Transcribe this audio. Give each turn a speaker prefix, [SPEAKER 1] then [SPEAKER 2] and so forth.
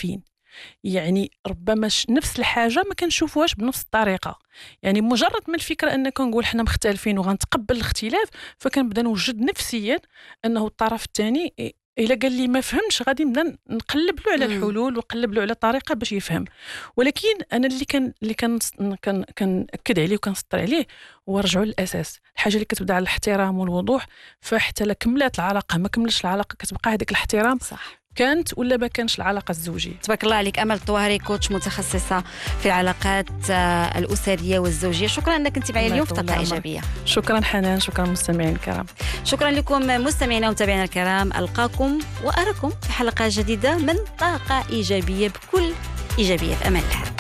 [SPEAKER 1] مختلفين، يعني ربما نفس الحاجة ما كنشوفوهاش بنفس الطريقة. يعني مجرد ما الفكرة أن كنقول حنا مختلفين وغنتقبل الاختلاف، فكنبدا نوجد نفسيا أنه الطرف الثاني إلا قال لي ما فهمش غادي نبدا نقلب له على الحلول ونقلب له على طريقة باش يفهم. ولكن أنا اللي كنأكد عليه وكنسطر عليه هو رجعوا للأساس، الحاجة اللي كتبدا على الاحترام والوضوح، فحتى لا كملت العلاقة ما كملش العلاقة كتبقى هذاك الاحترام
[SPEAKER 2] صح
[SPEAKER 1] كانت ولا ما كانش العلاقة الزوجية.
[SPEAKER 2] تبارك الله عليك أمل الطوهري، كوتش متخصصة في العلاقات الأسرية والزوجية. شكرا أنك كنت معي اليوم في طاقة إيجابية.
[SPEAKER 1] شكرا حنان، شكرا مستمعين الكرام.
[SPEAKER 2] شكرا لكم مستمعينا ومتابعينا الكرام، ألقاكم وأراكم في حلقة جديدة من طاقة إيجابية بكل إيجابية. في أمان الله.